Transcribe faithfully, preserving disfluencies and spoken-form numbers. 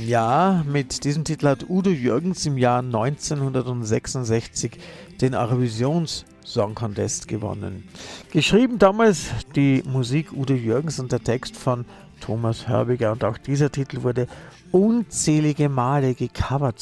Ja, mit diesem Titel hat Udo Jürgens im Jahr neunzehnhundertsechsundsechzig den Eurovisions Song Contest gewonnen. Geschrieben damals die Musik Udo Jürgens und der Text von Thomas Hörbiger, und auch dieser Titel wurde unzählige Male gecovert.